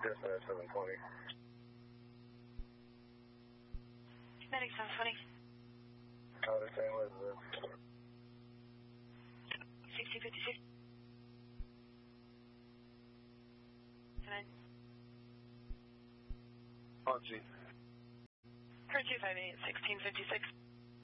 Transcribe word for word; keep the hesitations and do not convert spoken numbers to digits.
Dispatch seven twenty. Medic seven twenty. Outer Saint Elizabeth. sixteen fifty-six. Nine. Archie. Current two five eight, sixteen fifty-six.